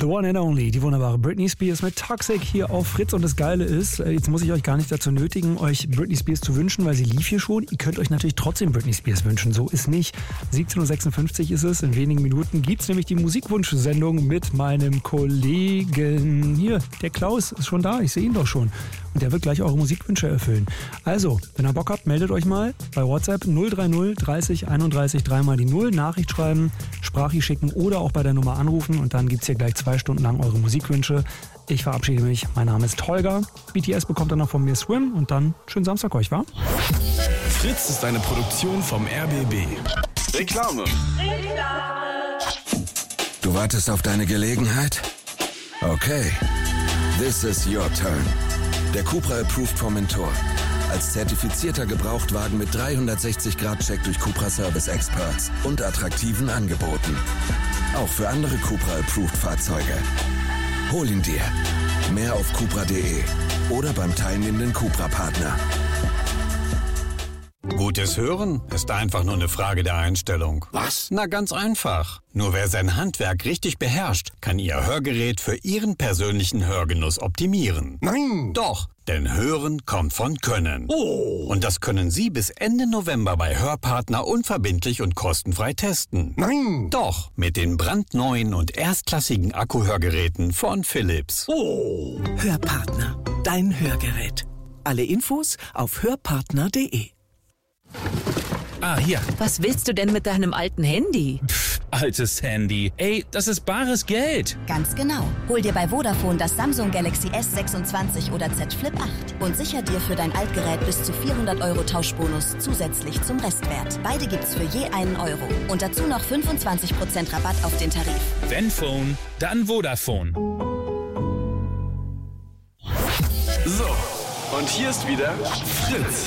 The one and only, die wunderbare Britney Spears mit Toxic hier auf Fritz. Und das Geile ist, jetzt muss ich euch gar nicht dazu nötigen, euch Britney Spears zu wünschen, weil sie lief hier schon. Ihr könnt euch natürlich trotzdem Britney Spears wünschen, so ist nicht. 17.56 Uhr ist es, in wenigen Minuten gibt's nämlich die Musikwunsch-Sendung mit meinem Kollegen. Hier, der Klaus ist schon da, ich sehe ihn doch schon. Und der wird gleich eure Musikwünsche erfüllen. Also, wenn ihr Bock habt, meldet euch mal bei WhatsApp 030 30 31 3 mal die 0, Nachricht schreiben, Sprachi schicken oder auch bei der Nummer anrufen und dann gibt's hier gleich 2 Stunden lang eure Musikwünsche. Ich verabschiede mich, mein Name ist Holger. BTS bekommt dann noch von mir Swim und dann schönen Samstag euch, wa? Fritz ist eine Produktion vom RBB. Reklame. Du wartest auf deine Gelegenheit? Okay. This is your turn. Der Cupra Approved Formentor. Als zertifizierter Gebrauchtwagen mit 360-Grad-Check durch Cupra Service Experts und attraktiven Angeboten. Auch für andere Cupra Approved Fahrzeuge. Hol ihn dir. Mehr auf cupra.de oder beim teilnehmenden Cupra-Partner. Gutes Hören ist einfach nur eine Frage der Einstellung. Was? Na, ganz einfach. Nur wer sein Handwerk richtig beherrscht, kann Ihr Hörgerät für Ihren persönlichen Hörgenuss optimieren. Nein! Doch, denn Hören kommt von Können. Oh! Und das können Sie bis Ende November bei Hörpartner unverbindlich und kostenfrei testen. Nein! Doch, mit den brandneuen und erstklassigen Akkuhörgeräten von Philips. Oh! Hörpartner, dein Hörgerät. Alle Infos auf hörpartner.de. Ah, hier. Was willst du denn mit deinem alten Handy? Altes Handy. Ey, das ist bares Geld. Ganz genau. Hol dir bei Vodafone das Samsung Galaxy S26 oder Z Flip 8 und sicher dir für dein Altgerät bis zu 400 € Tauschbonus zusätzlich zum Restwert. Beide gibt's für je €1. Und dazu noch 25% Rabatt auf den Tarif. Wenn Phone, dann Vodafone. So, und hier ist wieder Fritz.